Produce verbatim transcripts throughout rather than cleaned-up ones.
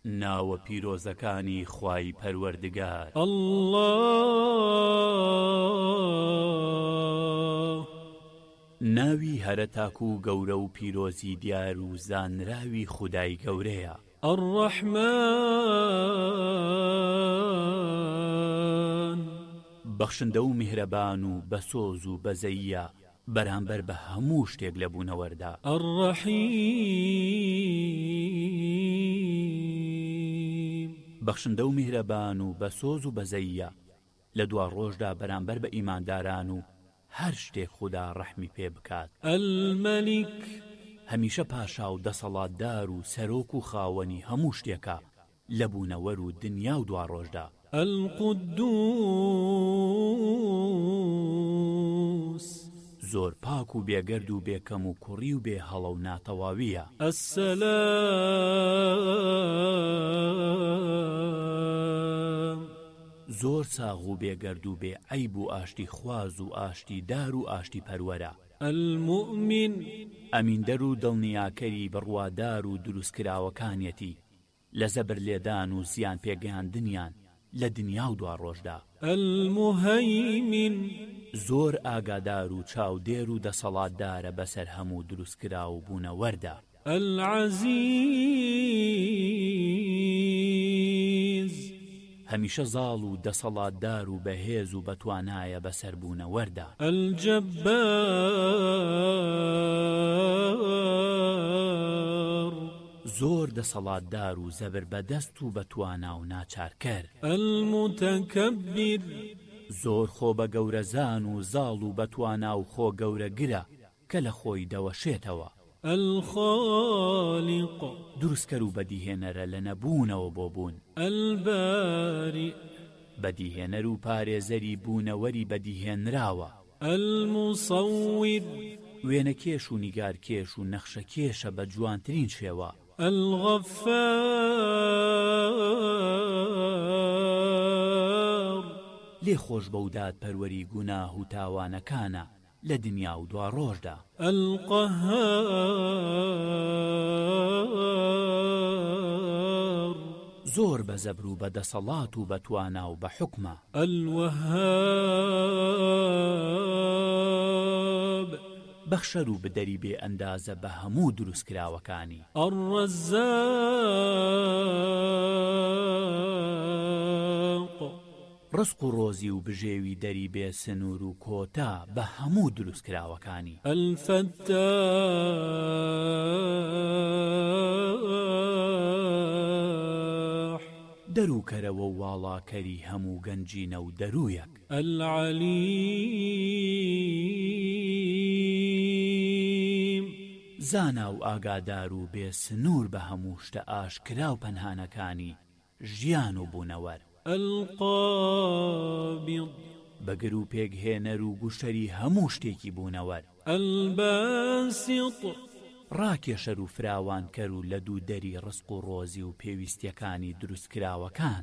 ناوە پیرۆزەکانی خوای پەروەردگار. الله ناوی هەرە تاکو و گەورە و پیرۆزی دیار و زانراوی خودای گەورەیە. الرحمن بەخشندە و میهرەبان و بەسۆز و بەزەیە بەرامبەر بە هەموو شتێک لە بوونەوەردا. الرحیم بەخشندە و میهرەبان و بەسۆز و بەزەیە لە دوا ڕۆژدا بەرامبەر بە ئیمانداران و هەر شتێک خوددا ڕەحمی پێ بکات. المەلیک هەمیشە پاشا و دەسەڵاتدار و سەرۆک و خاوەنی هەموو شتێکە لە بوونەوەر و دنیا و دوا ڕۆژدا. القدوس زۆر پاک و بێگەرد و بێکەم و کوڕی و بێ هەڵە و ناتەواویە. السلام زۆر ساغ و بێگەرد و بێ عەیب و ئاشتی خواز و ئاشتی دار و ئاشتی پەروەرە. المؤمن ئەمیندەر و دڵنیاکەری بڕوادار و دروستکراوەکانیەتی لە زەبر لێدان و زیان پێگەیاندنیان لە دنیا و دوا ڕۆژدا. المهيمن زۆر ئاگادار و چاودێر و دەسەڵاتدارە بەسەر هەموو دروستکراو بوونەوەردا. العزيز هەمیشە زاڵ و دەسەڵاتدار و بەهێز و بەتوانایە بەسەر بوونەوەردا. الجبار زۆر دەسەڵاتدار و زەبر بەدەست و بەتوانا و ناچارکەر. المتكبر زۆر خۆ بە گەورەزان و زاڵ و بەتوانا و خۆ گەورەگرە کە لە خۆی دەوەشێتەوە. الخالق دروستکەر و بەدیهێنەرە لە نەبوونەوە بۆ بوون. البارئ بەدیهێنەر و پارێزەری بوونەوەری بەدیهێنراوە. المصور وێنەکێش و نیگارکێش و نەخشەکێشە بە جوانترین شێوە. الغفار لێ خۆش بەوداد پەروەری گوناه و تاوانەکانە لە دنیا و دوا ڕۆژدا. القهار زۆر بە زەبر و بە دەسەڵات و بەتوانا و بە حوکمە. الوهاب بەخشەر و بدەری بێ ئەندازە بە هەموو دروستکراوەکانی. الرزاق ڕزق و ڕۆزی و بژێوی دەری بێ سنوور و کۆتا بە هەموو دروستکراوەکانی. الفتاح دەروکەرەوە و واڵاکەری هەموو گەنجینە و دەرویەک. العلیم زانا و ئاگادار و بێ سنوور بە هەموو شتە ئاشکرا و پەنهانەکانی ژیان و بوونەوەر. القابض بەگر و پێکهێنەر و گوشتەری هەموو شتێکی بوونەوەر. الباسط ڕاکێشەر و فراوانکەر و لە دوو دەری ڕزق و ڕۆزی و پێویستیەکانی دروستکراوەکان.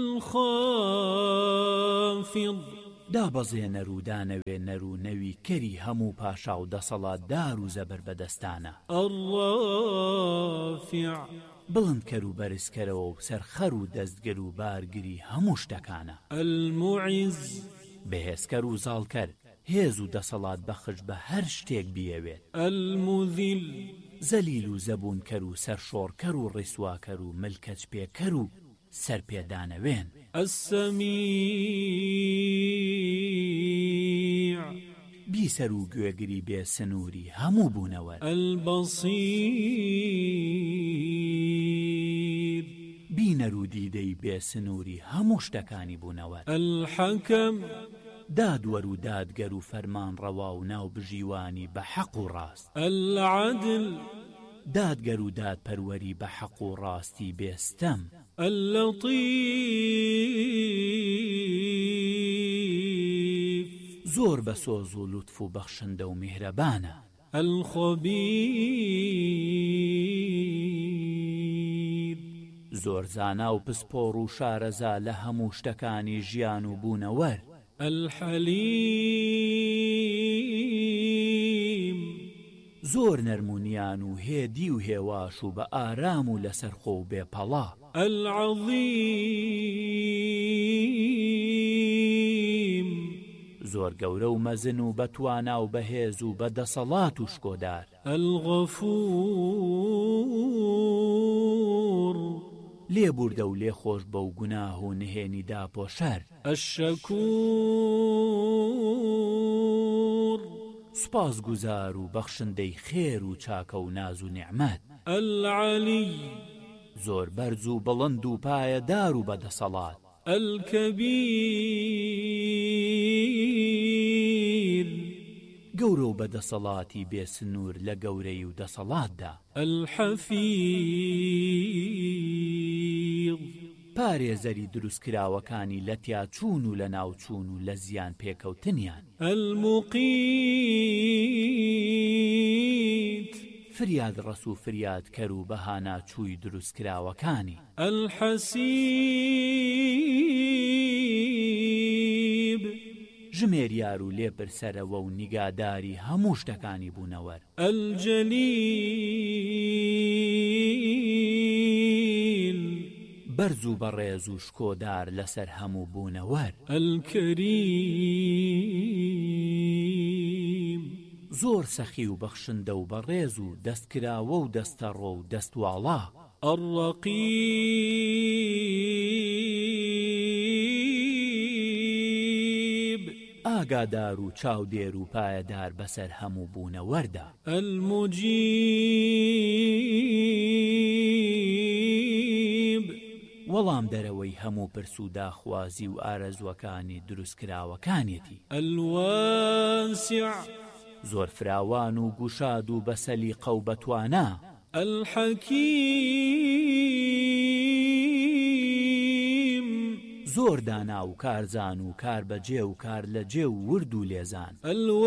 الخافض دابەزێنەر و دانەوێنەر و نەوی کەری هەموو پاشا و دەسەڵاتدار و زەبر بەدەستانە. الرافع بڵندکەر و بەرزکەرەوە و سەرخەر و دەستگەر و بارگری هەموو شتەکانە. المعز بەهێزکەر و زاڵکەر هێز و دەسەڵات بەخش بە هەر شتێک بیەوێت. المذل زەلیل و زەبوونکەر و سەرشۆڕکەر و ڕیسواکەر و ملکەچ پێکەر و سەرپێدانەوێن. السمیع بیسەر و گوێگری بێ سنووری هەموو بوونەوە. البصیر بینەر و دیدەی بێ سنووری هەموو شتەکانی بوونەوە. الحەکەم دادوەر و دادگەر و فەرمان ڕەوا و ناو بژیوانی بە حەق و ڕاست. العدل دادگەر و دادپەروەری بە حەق و ڕاستی بێستەم. اللطیف زۆر بە سۆز و لوتف و بەخشندە و میهرەبانە. الخبیر زۆر زانا و پسپۆڕ و شارەزا لە هەموو شتەکانی ژیان و بوونەوەر. الحەلیم زۆر نەرمونیان و هێدی و هێواش و بە ئارام و لەسەر خۆ و بێپەڵا. العظیم زۆر گەورە و مەزن و بەتوانا و بەهێز و بەدەسەڵات و شکۆدار. الغەفور لێبوردە و لێخۆش بە و گوناه و نهێنی داپۆشەر. الشەکوور سوپاس گوزار و بەخشندەی خێر و چاکە و ناز و نیعمەت. العەلی زۆر بەرز و بڵند و پایەدار و بەدەسەڵات. الکەبیر گەورە و بەدەسەڵاتی بێسنوور لە گەورەی و دەسەڵاتدا. الحەفیظ پارێزەری دروستکراوەکانی لە تیاچوون و لە ناوچوون و لە زیان پێکەوتنیان. المقیت فریاد ڕەس و فریاد کەر و بەهانا چووی دروستکراوەکانی. الحەسیب ژمێریار و لێپرسەرەوە و نیگاداری هەموو شتەکانی بوونەوەر. الجەلیل بەرز و بەڕێز و شکۆدار لەسەر هەموو بوونەوەر. الکەریم زۆر سەخی و بەخشندە و بەڕێز و دەستکراوە و دەستەڕۆ و دەستواڵا. الرقیب ئاگادار و چاودێر و پایەدار بەسەر هەموو بوونەوەردا. المجیب وەڵام دەرەوەی هەموو پرس و داخوازی و ئارەزوەکانی دروستکراوەکانیەتی. الواسع زۆر فراوان و گوشاد و بەسەلیقە و بەتوانا. الحەکیم زۆر دانا و کارزان و کار بەجێ و کار لە جێ و ورد و لێزان.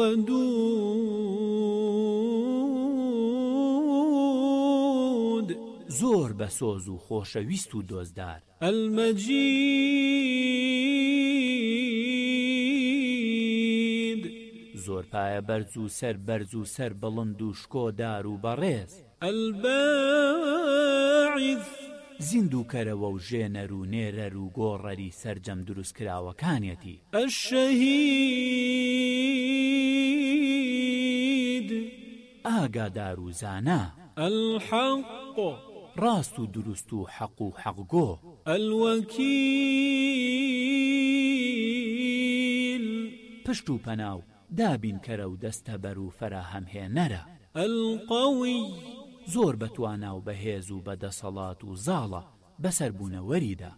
الودود زۆر بەسۆز و خۆشەویست و دۆزدار. المەجید زۆر پایە بەرز و سەر بەرز و سەر بڵند و شکۆدار و بەڕێز. الباعث زیند و کەرەوە و ژێنەر و نێرەر و گۆڕەری سەرجەم دروستکراوەکانیەتی. الشەهید ئاگادار و زانا. الحەق ڕاست و دروست و حەق و حەقگۆ. الوەکیل پشت و پەناو دابین کەرە و دەستەبەر و فەراهەمهێنەرە. القەوی زۆر بەتوانا و بەهێز و بەدەسەڵات و زاڵە بەسەر بوونەوەریدا.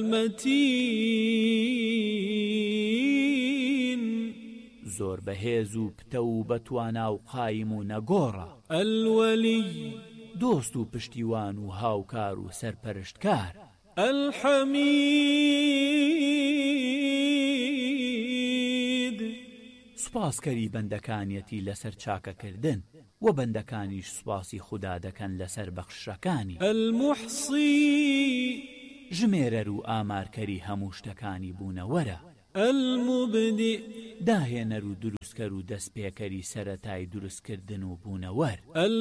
المەتین زۆر بەهێز و پتە و بەتوانا و قایم و نەگۆڕە. الوەلی دۆست و پشتیوان و هاوکار و سەرپەرشتکار. الحەمید سوپاسکەری بەندەکانیەتی لەسەر چاکەکردن و بەندەکانیش سوپاسی خوددا دەکەن لەسەر بەخشەکانی. المحصی ژمێرەر و ئامارکەری هەموو شتەکانی بوونەوەرە. المبدئ داهێنەر و دروستکەر و دەستپێکەری سەرەتای دروستکردن و بوونەوەر.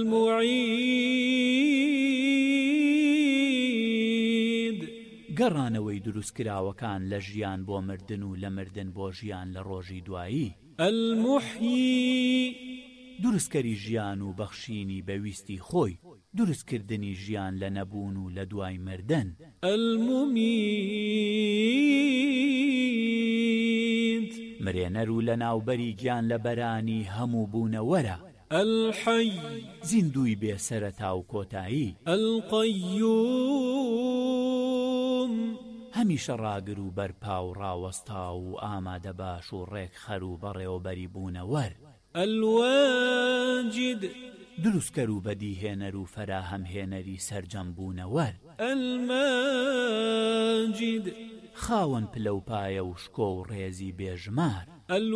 المعید گەڕانەوەی دروستکراوەکان لە ژیان بۆ مردن و لە مردن بۆ ژیان لە ڕۆژی دوایی. المحیی دروستکەری ژیان و بەخشینی بەویستی خۆی. دروستکردنی ژیان لە نەبوون و لە دوای مردن. الممید مرێنەر و لە ناوبەری گیان لە بەرانی هەموو بوونەوەرە. الحی زیندوی بێسەرەتا و کۆتایی. القەیوم هەمیشە ڕاگر و بەرپا و ڕاوەستا و ئامادە باش و ڕێک خەر و بەڕێوەبەری بوونەوەر. الواجد دروستکەر و بەدیهێنەر و فەراهەمهێنەری سەرجەم بوونەوەر. الماجد خاوەن پلەپایە و شکۆ و ڕێزی بێژمار.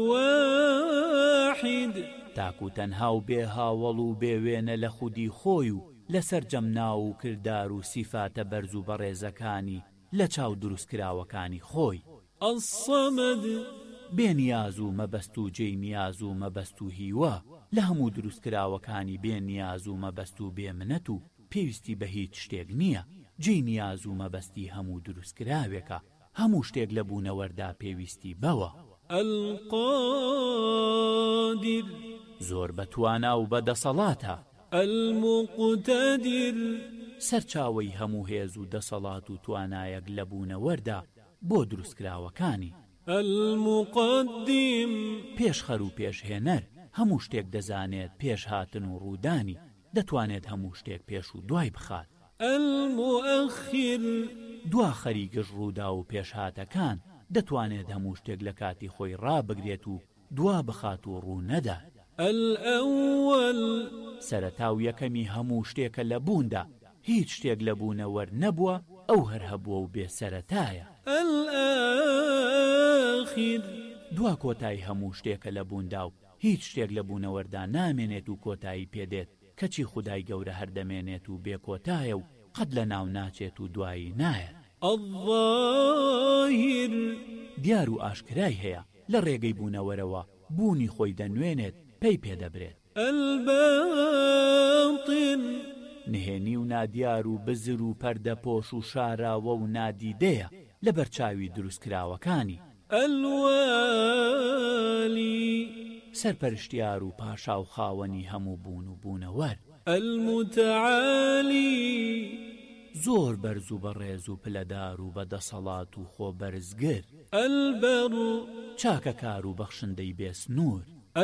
الواحد تاکو تەنها و بێ هاوڵ و بێوێنە لە خودی خۆی و لەسەر جەمنا و کردار و سیفاتە بەرز و بەڕێزەکانی لە چاو دروستکراوەکانی خۆی. الصەمەد بێنیاز و مەبەست و جێی نیاز و مەبەست و هیوە. لە هەموو دروستکراوەکانی بێ نیاز و مەبەست و بێمنەت و پێویستی بە هیچ شتێک نییە. جێی نیاز و مەبەستی هەموو دروستکراوێکە. هەموو شتێک لە بوونەوەردا پێویستی بەوە. القادر زۆر بەتوانا و بەدەسەڵاتە. المقتدر سەرچاوەی هەموو هێز و دەسەڵات و توانایەک لە بوونەوەردا بۆ دروستکراوەکانی. المقدم پێشخەر و پێشهێنەر هەموو شتێک دەزانێت پێش هاتن و ڕوودانی دەتوانێت هەموو شتێک پێش و دوای بخات. المؤخر دوا خەریکش ڕوودا و پێشهاتەکان دەتوانێت هەموو شتێک لە کاتی خۆی ڕابگرێت و دوا بخات و ڕوو نەدات. الأول سەرەتا و یەکەمی هەموو شتێکە لە بووندا هیچ شتێک لە بوونەوەر نەبووە ئەو هەر هەبووە و بێسەرەتایە. الآخر دوا کۆتایی هەموو شتێکە لە بووندا و هیچ شتێک لە بوونەوەردا نامێنێت و کۆتایی پێدێت کەچی خودای گەورە هەردەمێنێت و بێکۆتایە و قەت لە ناو ناچێت و دوایی نایەت. الظاهر دیار و ئاشکرای هەیە لە ڕێگەی بوونەوەرەوە بوونی خۆی دەنوێنێت پێی پێدەبرێت. الباطن نهێنی و نادیار و بزر و پەردەپۆش و شاراوە و نادیدەیە لە بەرچاوی دروستکراوەکانی. الوالی سەرپەرشتیار و پاشا و خاوەنی هەموو بوون و بوونەوەر. المتعالی زۆر بەرز و بەڕێز و پلەدار و بەدەسەڵات و خۆبەرزگر. البر چاکەکار و بەخشندەی بێسنوور.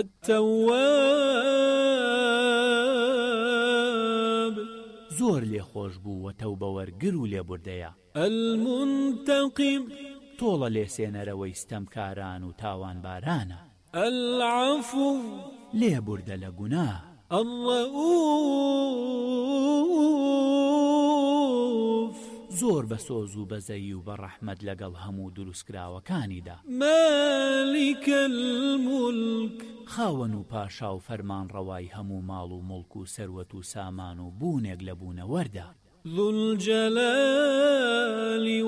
التواب زۆر لێخۆش بوو و تەوبەوەرگر و لێبوردەیە. المنتقم تۆڵە لێسێنەرەوەی ستەمکاران و تاوانبارانە. العفو لێبوردە لە گوناه. الرؤوف زۆر بە سۆز و بەزەیی و بە ڕەحمەت لەگەڵ هەموو دروستکراوەکانیدا. مالك الملك خاوەن و پاشا و فەرمان ڕەوای هەموو ماڵ و مڵک و سەروەت و سامان و بوونێک لە بوونەوەردا. ذو الجلال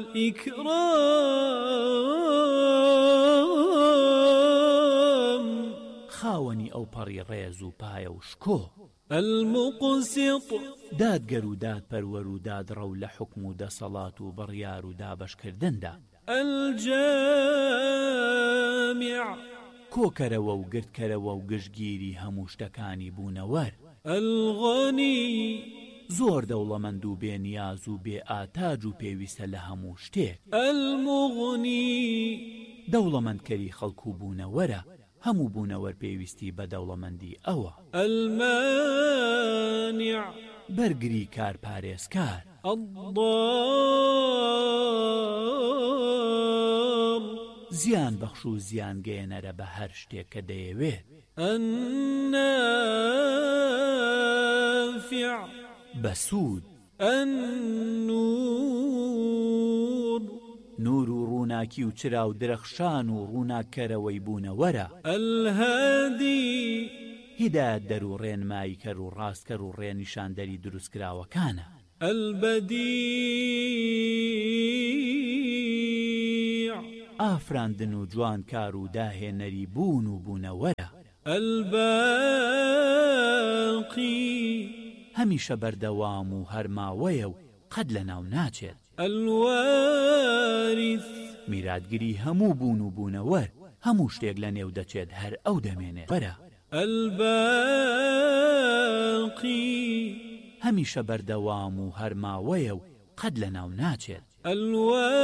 والإكرام خاوەنی ئەو پەڕی ڕێز و پایە و شکۆ. المقسط دادگەر و دادپەروەر و دادڕە و لە حکم و دەسەڵات و بڕیار و دابەشکردندا. الجامع کۆکەرەوە و گرتکەرەوە و گشتگیری هەموو شتەکانی بوونەوەر. الغنی زۆر دەوڵەمەند و بێنیاز و بێ ئاتاج و پێویستە لە هەموو شتێک. المغنی دەوڵەمەندکەری خەڵکو بوونەوەرە. هەموو بوونەوەر پێویستی بە دەوڵەمەندی ئەوە. المانع بەرگری کار پارێزکار. الضار زیان بەخش و زیان گەێنەرە بە هەر شتێک کە دەیەوێت. النافع بەسوود. النور نور و ڕووناکی و چرا و درەخشان و ڕووناکەرەوەی بوونەوەرە. الهادی هیدایەت دەر و ڕێنمایی کەر و ڕاستکەر و ڕێنیشاندەری دروستکراوەکانە. البدیع ئافراندن و جوانکار و داهێنەری بوون و بوونەوەرە. الباقی هەمیشە بەردەوام و هەرماوەیە و قەت لە ناو ناچێت. الوارث میراتگیری هەموو بوون و بوونەوەر هەموو شتێک لە نێو دەچێت هەر ئەو دەمێنێت. بەرە الباقی هەمیشە بەردەوام و هەرماوەیە و قەت لە ناو ناچێت.